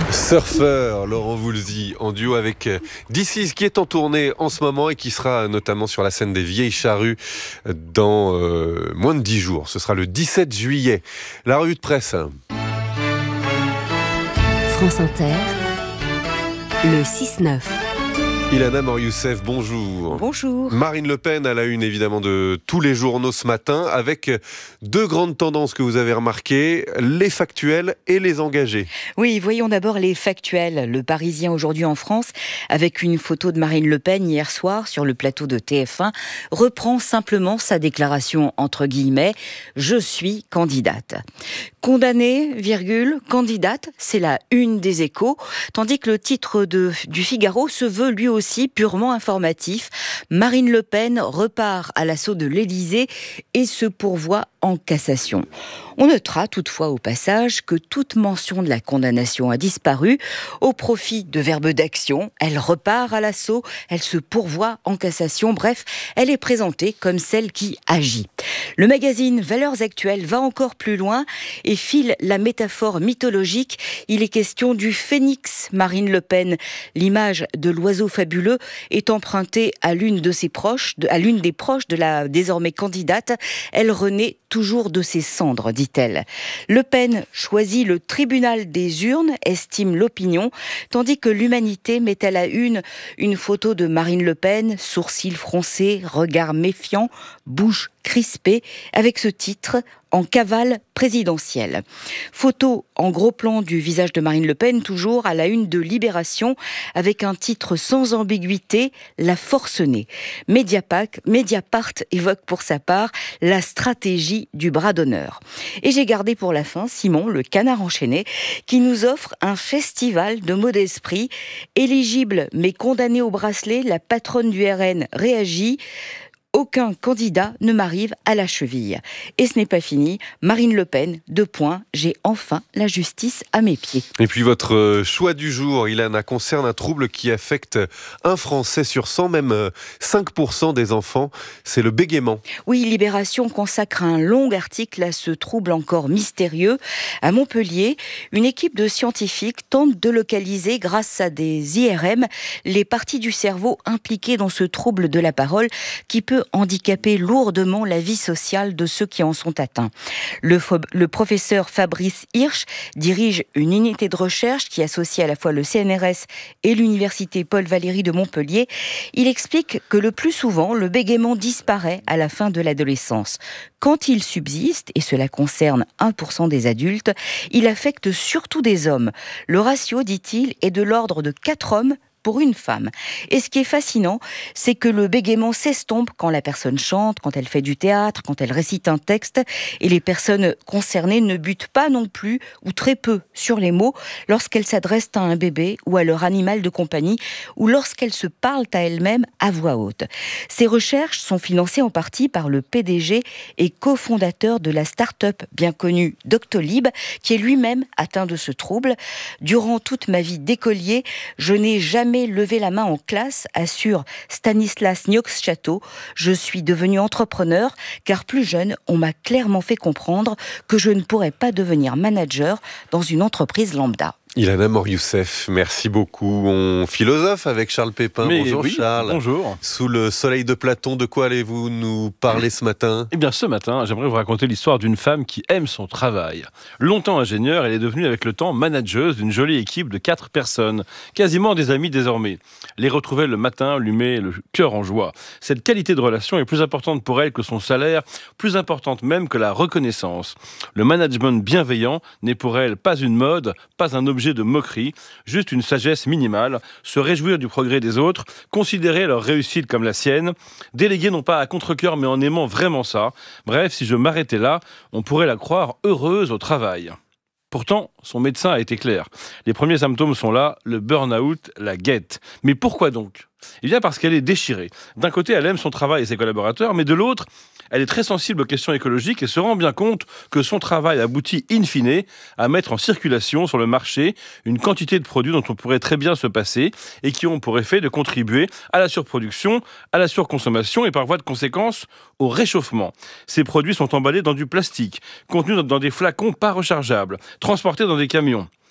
Surfeur, Laurent Voulzy, en duo avec This Is, qui est en tournée en ce moment et qui sera notamment sur la scène des Vieilles Charrues dans moins de 10 jours. Ce sera le 17 juillet. La revue de presse. France Inter, le 6-9. Ilana Mor-Youssef, bonjour. Bonjour. Marine Le Pen à la une évidemment de tous les journaux ce matin, avec deux grandes tendances que vous avez remarquées, les factuels et les engagés. Oui, voyons d'abord les factuels. Le Parisien aujourd'hui en France, avec une photo de Marine Le Pen hier soir sur le plateau de TF1, reprend simplement sa déclaration entre guillemets « Je suis candidate ». Condamnée, candidate, c'est la une des Échos, tandis que le titre du Figaro se veut lui aussi purement informatif. Marine Le Pen repart à l'assaut de l'Élysée et se pourvoit en cassation. On notera toutefois au passage que toute mention de la condamnation a disparu au profit de verbes d'action. Elle repart à l'assaut, elle se pourvoit en cassation, bref, elle est présentée comme celle qui agit. Le magazine Valeurs Actuelles va encore plus loin et file la métaphore mythologique. Il est question du phénix Marine Le Pen. L'image de l'oiseau fabuleux est empruntée à l'une des proches de la désormais candidate. Elle renaît toujours de ses cendres, dit-elle. Le Pen choisit le tribunal des urnes, estime l'opinion, tandis que l'Humanité met à la une photo de Marine Le Pen, sourcils froncés, regard méfiant, bouche crispée, avec ce titre « En cavale présidentielle ». Photo en gros plan du visage de Marine Le Pen, toujours à la une de Libération, avec un titre sans ambiguïté, « La forcenée ». Mediapart évoque pour sa part la stratégie du bras d'honneur. Et j'ai gardé pour la fin Simon, le canard enchaîné, qui nous offre un festival de mots d'esprit. Éligible mais condamnée au bracelet, la patronne du RN réagit. Aucun candidat ne m'arrive à la cheville. Et ce n'est pas fini. Marine Le Pen, j'ai enfin la justice à mes pieds. Et puis votre choix du jour, Ilana, concerne un trouble qui affecte un Français sur 100, même 5% des enfants. C'est le bégaiement. Oui, Libération consacre un long article à ce trouble encore mystérieux. À Montpellier, une équipe de scientifiques tente de localiser, grâce à des IRM, les parties du cerveau impliquées dans ce trouble de la parole qui peut handicaper lourdement la vie sociale de ceux qui en sont atteints. Le professeur Fabrice Hirsch dirige une unité de recherche qui associe à la fois le CNRS et l'université Paul Valéry de Montpellier. Il explique que le plus souvent, le bégaiement disparaît à la fin de l'adolescence. Quand il subsiste, et cela concerne 1% des adultes, il affecte surtout des hommes. Le ratio, dit-il, est de l'ordre de 4 hommes pour une femme. Et ce qui est fascinant, c'est que le bégaiement s'estompe quand la personne chante, quand elle fait du théâtre, quand elle récite un texte, et les personnes concernées ne butent pas non plus, ou très peu, sur les mots, lorsqu'elles s'adressent à un bébé ou à leur animal de compagnie, ou lorsqu'elles se parlent à elles-mêmes à voix haute. Ces recherches sont financées en partie par le PDG et cofondateur de la start-up bien connue Doctolib, qui est lui-même atteint de ce trouble. Durant toute ma vie d'écolier, je n'ai jamais levé la main en classe, assure Stanislas Niox-Château. Je suis devenu entrepreneur car plus jeune, on m'a clairement fait comprendre que je ne pourrais pas devenir manager dans une entreprise lambda. Ilana Mor-Youssef, merci beaucoup. On philosophe avec Charles Pépin. Bonjour oui, Charles. Bonjour. Sous le soleil de Platon, de quoi allez-vous nous parler ce matin ? Eh bien ce matin, j'aimerais vous raconter l'histoire d'une femme qui aime son travail. Longtemps ingénieure, elle est devenue avec le temps manageuse d'une jolie équipe de 4 personnes, quasiment des amis désormais. Les retrouver le matin lui met le cœur en joie. Cette qualité de relation est plus importante pour elle que son salaire, plus importante même que la reconnaissance. Le management bienveillant n'est pour elle pas une mode, pas un objet de moquerie, juste une sagesse minimale, se réjouir du progrès des autres, considérer leur réussite comme la sienne, déléguer non pas à contre-cœur mais en aimant vraiment ça. Bref, si je m'arrêtais là, on pourrait la croire heureuse au travail. Pourtant, son médecin a été clair. Les premiers symptômes sont là, le burn-out la guette. Mais pourquoi donc ? Eh bien parce qu'elle est déchirée. D'un côté, elle aime son travail et ses collaborateurs, mais de l'autre, elle est très sensible aux questions écologiques et se rend bien compte que son travail aboutit in fine à mettre en circulation sur le marché une quantité de produits dont on pourrait très bien se passer et qui ont pour effet de contribuer à la surproduction, à la surconsommation et par voie de conséquence au réchauffement. Ces produits sont emballés dans du plastique, contenus dans des flacons pas rechargeables, transportés dans des camions.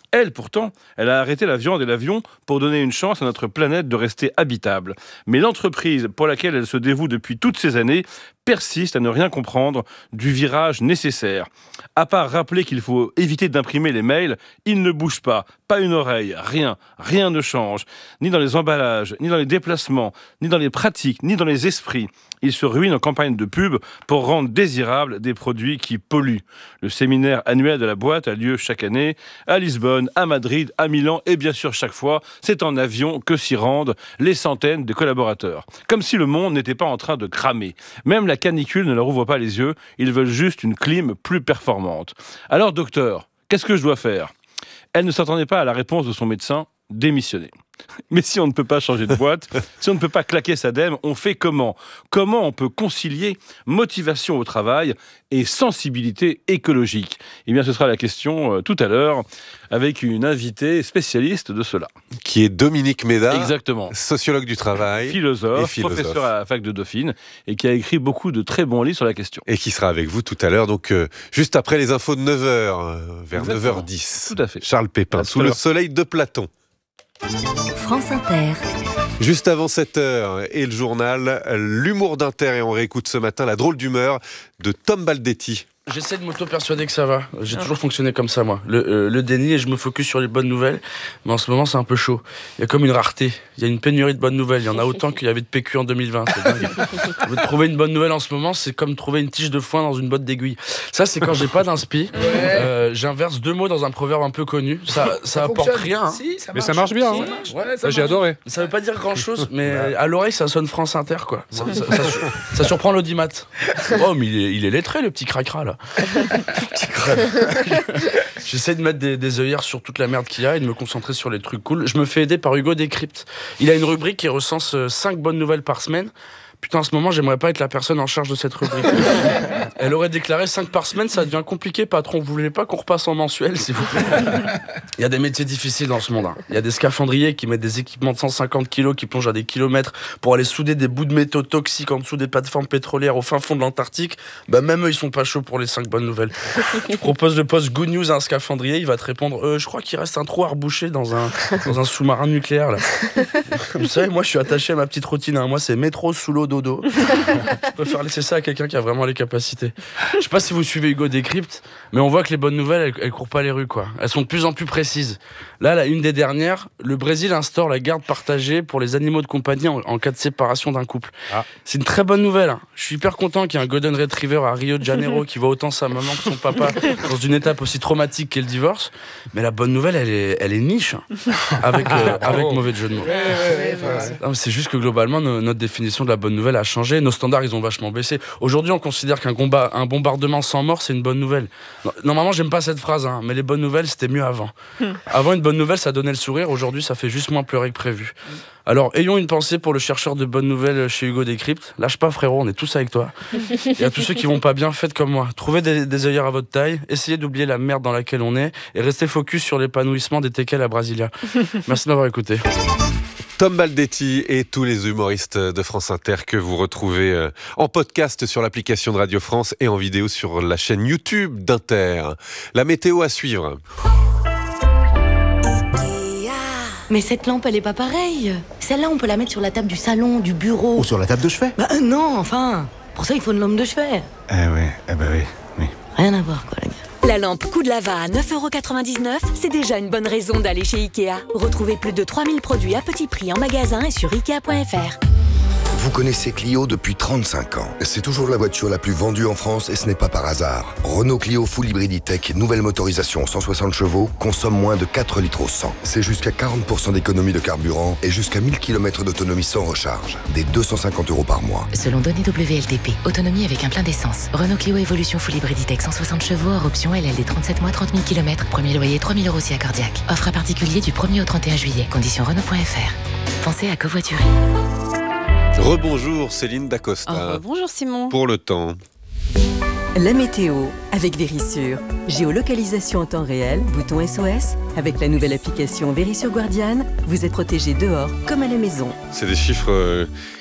Elle, pourtant, elle a arrêté la viande et l'avion pour donner une chance à notre planète de rester habitable. Mais l'entreprise pour laquelle elle se dévoue depuis toutes ces années persiste à ne rien comprendre du virage nécessaire. À part rappeler qu'il faut éviter d'imprimer les mails, il ne bouge pas une oreille, rien ne change, ni dans les emballages, ni dans les déplacements, ni dans les pratiques, ni dans les esprits. Il se ruine en campagne de pub pour rendre désirables des produits qui polluent. Le séminaire annuel de la boîte a lieu chaque année à Lisbonne, à Madrid, à Milan, et bien sûr chaque fois, c'est en avion que s'y rendent les centaines de collaborateurs. Comme si le monde n'était pas en train de cramer. Même la canicule ne leur ouvre pas les yeux, ils veulent juste une clim plus performante. Alors docteur, qu'est-ce que je dois faire ? Elle ne s'attendait pas à la réponse de son médecin, démissionner. Mais si on ne peut pas changer de boîte, si on ne peut pas claquer sa dème, on fait comment ? Comment on peut concilier motivation au travail et sensibilité écologique ? Eh bien, ce sera la question tout à l'heure avec une invitée spécialiste de cela. Qui est Dominique Méda, exactement, sociologue du travail, philosophe, professeur à la fac de Dauphine et qui a écrit beaucoup de très bons livres sur la question. Et qui sera avec vous tout à l'heure, donc juste après les infos de 9h, vers Exactement. 9h10. Tout à fait. Charles Pépin, sous le soleil de Platon. France Inter. Juste avant 7h et le journal, l'humour d'Inter, et on réécoute ce matin la drôle d'humeur de Tom Baldetti. J'essaie de m'auto-persuader que ça va. J'ai toujours fonctionné comme ça, moi. Le déni, et je me focus sur les bonnes nouvelles. Mais en ce moment, c'est un peu chaud. Il y a comme une rareté. Il y a une pénurie de bonnes nouvelles. Il y en a autant qu'il y avait de PQ en 2020. C'est dingue. Trouver une bonne nouvelle en ce moment, c'est comme trouver une tige de foin dans une botte d'aiguille. Ça, c'est quand j'ai pas d'inspi. J'inverse 2 mots dans un proverbe un peu connu. Ça apporte rien. Hein. Si, mais ça marche bien. Ça, j'ai adoré. Ça veut pas dire grand-chose, mais à l'oreille, ça sonne France Inter, quoi. Ça surprend l'audimat. Oh, mais il est lettré, le petit cracra, là. J'essaie de mettre des œillères sur toute la merde qu'il y a et de me concentrer sur les trucs cool. Je me fais aider par Hugo Décrypte. Il a une rubrique qui recense 5 bonnes nouvelles par semaine. Putain, en ce moment, j'aimerais pas être la personne en charge de cette rubrique. Elle aurait déclaré 5 par semaine, ça devient compliqué, patron. Vous voulez pas qu'on repasse en mensuel, s'il vous plaît ? Il y a des métiers difficiles dans ce monde. Hein. Il y a des scaphandriers qui mettent des équipements de 150 kilos, qui plongent à des kilomètres pour aller souder des bouts de métaux toxiques en dessous des plateformes pétrolières au fin fond de l'Antarctique. Bah, même eux, ils sont pas chauds pour les 5 bonnes nouvelles. Tu proposes le poste Good News à un scaphandrier, il va te répondre je crois qu'il reste un trou à reboucher dans un sous-marin nucléaire, là. Vous savez, moi, je suis attaché à ma petite routine. Hein. Moi, c'est métro, sous l'eau, dodo. Je préfère laisser ça à quelqu'un qui a vraiment les capacités. Je sais pas si vous suivez Hugo Décrypte, mais on voit que les bonnes nouvelles, elles courent pas les rues, quoi. Elles sont de plus en plus précises. Là, une des dernières, le Brésil instaure la garde partagée pour les animaux de compagnie en cas de séparation d'un couple. Ah. C'est une très bonne nouvelle. Hein. Je suis hyper content qu'il y ait un Golden Retriever à Rio de Janeiro qui voit autant sa maman que son papa dans une étape aussi traumatique qu'est le divorce. Mais la bonne nouvelle, elle est niche, hein, avec mauvais jeu de mots. Non, c'est juste que globalement, notre définition de la bonne nouvelle a changé. Nos standards, ils ont vachement baissé. Aujourd'hui, on considère qu'un bombardement sans mort, c'est une bonne nouvelle. Normalement, j'aime pas cette phrase, hein, mais les bonnes nouvelles, c'était mieux avant. Avant, une bonne nouvelle, ça donnait le sourire. Aujourd'hui, ça fait juste moins pleurer que prévu. Alors, ayons une pensée pour le chercheur de bonnes nouvelles chez Hugo Décrypte. Lâche pas, frérot, on est tous avec toi. Et à tous ceux qui vont pas bien, faites comme moi. Trouvez des œillères à votre taille, essayez d'oublier la merde dans laquelle on est et restez focus sur l'épanouissement des teckels à Brasilia. Merci de m'avoir écouté. Tom Baldetti et tous les humoristes de France Inter que vous retrouvez en podcast sur l'application de Radio France et en vidéo sur la chaîne YouTube d'Inter. La météo à suivre. Mais cette lampe, elle est pas pareille. Celle-là, on peut la mettre sur la table du salon, du bureau. Ou sur la table de chevet. Bah non, enfin. Pour ça, il faut une lampe de chevet. Oui. Rien à voir, quoi, les gars. La lampe Coup de Lava à 9,99 €, c'est déjà une bonne raison d'aller chez Ikea. Retrouvez plus de 3000 produits à petit prix en magasin et sur Ikea.fr. Vous connaissez Clio depuis 35 ans. C'est toujours la voiture la plus vendue en France et ce n'est pas par hasard. Renault Clio Full Hybrid E-Tech, nouvelle motorisation 160 chevaux, consomme moins de 4 litres au 100. C'est jusqu'à 40% d'économie de carburant et jusqu'à 1000 km d'autonomie sans recharge. Des 250 € par mois. Selon données WLTP, autonomie avec un plein d'essence. Renault Clio Evolution Full Hybrid E-Tech 160 chevaux, hors option LLD 37 mois, 30 000 km. Premier loyer 3 000 € si accordiaque. Offre à particulier du 1er au 31 juillet. Conditions Renault.fr. Pensez à covoiturer. Rebonjour Céline Dacosta. Bonjour Simon. Pour le temps. La météo avec Verisure. Géolocalisation en temps réel, bouton SOS. Avec la nouvelle application Verisure Guardian, vous êtes protégé dehors comme à la maison. C'est des chiffres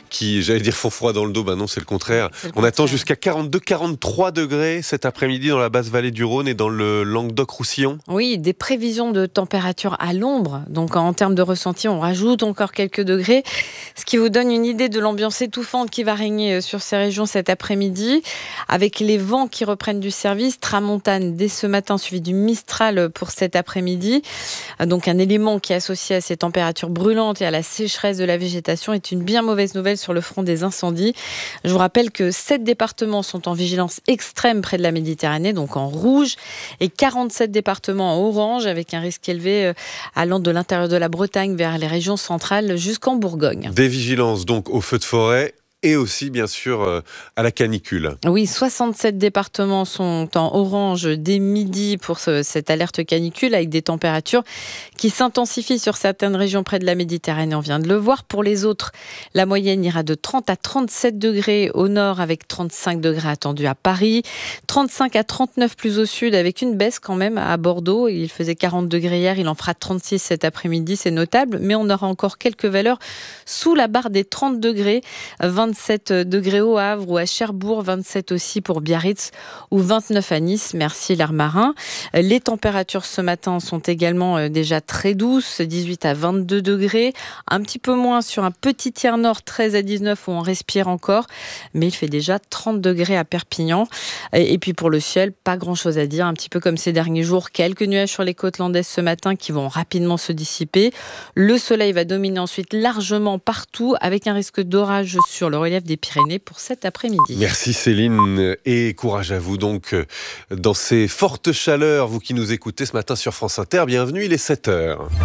qui, j'allais dire, font froid dans le dos. Ben non, c'est le contraire. On attend jusqu'à 42-43 degrés cet après-midi dans la basse vallée du Rhône et dans le Languedoc-Roussillon. Oui, des prévisions de température à l'ombre. Donc en termes de ressenti, on rajoute encore quelques degrés, ce qui vous donne une idée de l'ambiance étouffante qui va régner sur ces régions cet après-midi, avec les vents qui reprennent du service, tramontane dès ce matin, suivi du Mistral pour cet après-midi. Donc un élément qui est associé à ces températures brûlantes et à la sécheresse de la végétation est une bien mauvaise nouvelle sur le front des incendies. Je vous rappelle que 7 départements sont en vigilance extrême près de la Méditerranée, donc en rouge, et 47 départements en orange, avec un risque élevé allant de l'intérieur de la Bretagne vers les régions centrales jusqu'en Bourgogne. Des vigilances donc aux feux de forêt et aussi bien sûr à la canicule. Oui, 67 départements sont en orange dès midi pour cette alerte canicule, avec des températures qui s'intensifient sur certaines régions près de la Méditerranée, on vient de le voir. Pour les autres, la moyenne ira de 30 à 37 degrés au nord, avec 35 degrés attendus à Paris, 35 à 39 plus au sud, avec une baisse quand même à Bordeaux. Il faisait 40 degrés hier, il en fera 36 cet après-midi, c'est notable, mais on aura encore quelques valeurs sous la barre des 30 degrés, 27 degrés au Havre ou à Cherbourg, 27 aussi pour Biarritz ou 29 à Nice. Merci l'air marin. Les températures ce matin sont également déjà très douces, 18 à 22 degrés, un petit peu moins sur un petit tiers nord, 13 à 19 où on respire encore, mais il fait déjà 30 degrés à Perpignan. Et puis pour le ciel, pas grand chose à dire, un petit peu comme ces derniers jours, quelques nuages sur les côtes landaises ce matin qui vont rapidement se dissiper. Le soleil va dominer ensuite largement partout, avec un risque d'orage sur le relief des Pyrénées pour cet après-midi. Merci Céline et courage à vous donc dans ces fortes chaleurs, vous qui nous écoutez ce matin sur France Inter, bienvenue, il est 7h.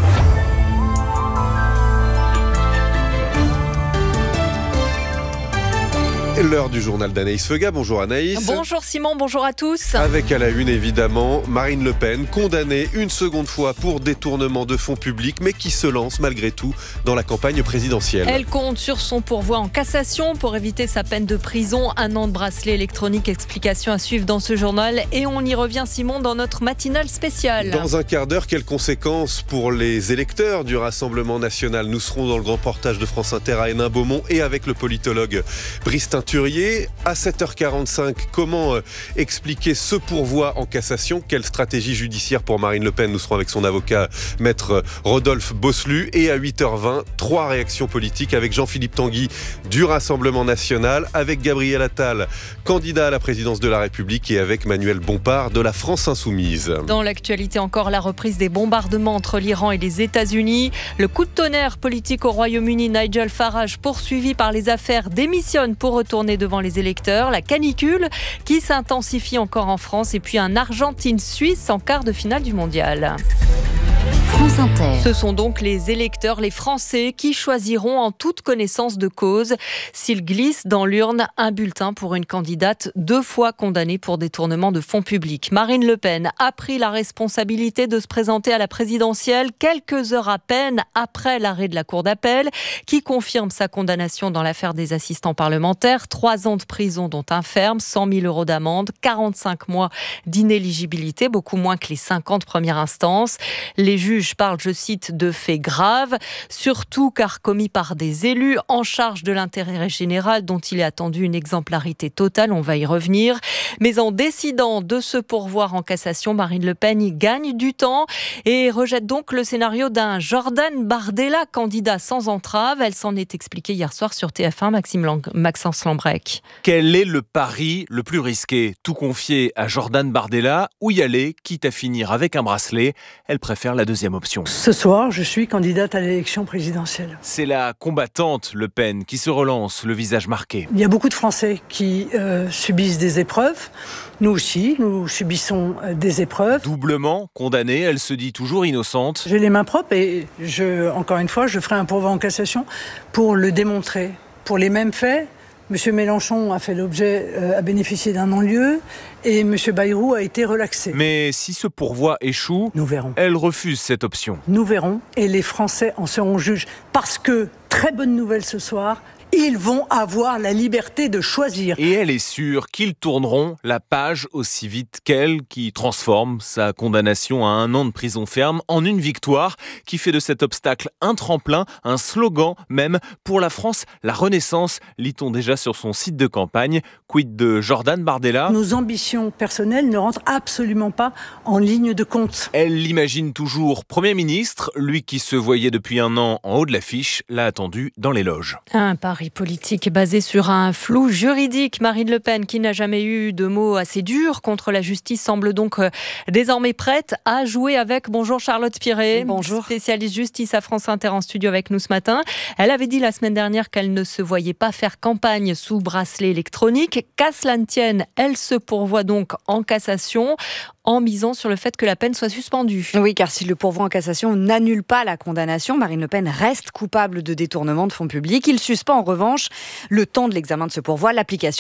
L'heure du journal d'Anaïs Feuga. Bonjour Anaïs. Bonjour Simon, bonjour à tous. Avec à la une évidemment Marine Le Pen, condamnée une seconde fois pour détournement de fonds publics, mais qui se lance malgré tout dans la campagne présidentielle. Elle compte sur son pourvoi en cassation pour éviter sa peine de prison. 1 an de bracelet électronique, explication à suivre dans ce journal. Et on y revient Simon dans notre matinale spéciale. Dans un quart d'heure, quelles conséquences pour les électeurs du Rassemblement National? Nous serons dans le grand reportage de France Inter à Hénin-Beaumont et avec le politologue Brice Teinturier. À 7h45, comment expliquer ce pourvoi en cassation? Quelle stratégie judiciaire pour Marine Le Pen? Nous serons avec son avocat, maître Rodolphe Bosselu. Et à 8h20, 3 réactions politiques avec Jean-Philippe Tanguy du Rassemblement National, avec Gabriel Attal, candidat à la présidence de la République, et avec Manuel Bompard de la France Insoumise. Dans l'actualité encore, la reprise des bombardements entre l'Iran et les États-Unis. Le coup de tonnerre politique au Royaume-Uni, Nigel Farage, poursuivi par les affaires, démissionne pour retourner devant les électeurs. La canicule qui s'intensifie encore en France, et puis un Argentine-Suisse en quart de finale du mondial. France Inter. Ce sont donc les électeurs, les Français, qui choisiront en toute connaissance de cause s'ils glissent dans l'urne un bulletin pour une candidate 2 fois condamnée pour détournement de fonds publics. Marine Le Pen a pris la responsabilité de se présenter à la présidentielle quelques heures à peine après l'arrêt de la Cour d'appel, qui confirme sa condamnation dans l'affaire des assistants parlementaires. 3 ans de prison dont un ferme, 100 000 € d'amende, 45 mois d'inéligibilité, beaucoup moins que les 50 premières instances. Les juges parlent, je cite, de faits graves, surtout car commis par des élus en charge de l'intérêt général dont il est attendu une exemplarité totale, on va y revenir. Mais en décidant de se pourvoir en cassation, Marine Le Pen y gagne du temps et rejette donc le scénario d'un Jordan Bardella, candidat sans entrave. Elle s'en est expliquée hier soir sur TF1, Maxence Lambrec. Quel est le pari le plus risqué? Tout confier à Jordan Bardella ou y aller, quitte à finir avec un bracelet? Elle préfère la deuxième option. Ce soir, je suis candidate à l'élection présidentielle. C'est la combattante Le Pen qui se relance, le visage marqué. Il y a beaucoup de Français qui subissent des épreuves. Nous aussi, nous subissons des épreuves. Doublement condamnée, elle se dit toujours innocente. J'ai les mains propres et encore une fois, je ferai un pourvoi en cassation pour le démontrer. Pour les mêmes faits, M. Mélenchon a bénéficié d'un non-lieu et M. Bayrou a été relaxé. Mais si ce pourvoi échoue, nous verrons. Elle refuse cette option. Nous verrons et les Français en seront juges. Parce que, très bonne nouvelle ce soir, Ils vont avoir la liberté de choisir. Et elle est sûre qu'ils tourneront la page aussi vite qu'elle, qui transforme sa condamnation à 1 an de prison ferme en une victoire, qui fait de cet obstacle un tremplin, un slogan même pour la France, la Renaissance, lit-on déjà sur son site de campagne. Quid de Jordan Bardella ? Nos ambitions personnelles ne rentrent absolument pas en ligne de compte. Elle l'imagine toujours Premier ministre, lui qui se voyait depuis 1 an en haut de l'affiche, l'a attendu dans les loges. Un pari politique basé sur un flou juridique. Marine Le Pen, qui n'a jamais eu de mots assez durs contre la justice, semble donc désormais prête à jouer avec. Bonjour Charlotte Piré. Bonjour. Spécialiste justice à France Inter en studio avec nous ce matin. Elle avait dit la semaine dernière qu'elle ne se voyait pas faire campagne sous bracelet électronique. Qu'à cela ne tienne, elle se pourvoit donc en cassation, en misant sur le fait que la peine soit suspendue. Oui, car si le pourvoi en cassation n'annule pas la condamnation, Marine Le Pen reste coupable de détournement de fonds publics. Il suspend en revanche, le temps de l'examen de ce pourvoi, l'application